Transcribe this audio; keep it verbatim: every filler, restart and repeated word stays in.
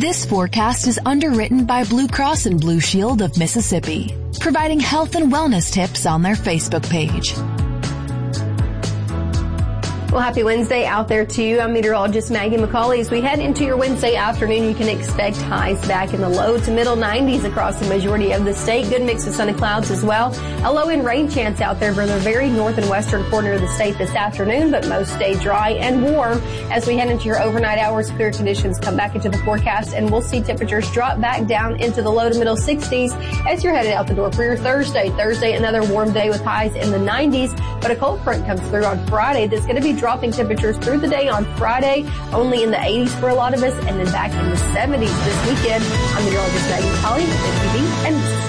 This forecast is underwritten by Blue Cross and Blue Shield of Mississippi, providing health and wellness tips on their Facebook page. Well, happy Wednesday out there to you. I'm meteorologist Maggie McCauley. As we head into your Wednesday afternoon, you can expect highs back in the low to middle nineties across the majority of the state. Good mix of sun and clouds as well. A low and rain chance out there for the very north and western corner of the state this afternoon, but most stay dry and warm. As we head into your overnight hours, clear conditions come back into the forecast, and we'll see temperatures drop back down into the low to middle sixties as you're headed out the door for your Thursday. Thursday, another warm day with highs in the nineties, but a cold front comes through on Friday that's going to be dropping temperatures through the day on Friday, only in the eighties for a lot of us, and then back in the seventies this weekend. I'm meteorologist Maggie McCauley with M T V and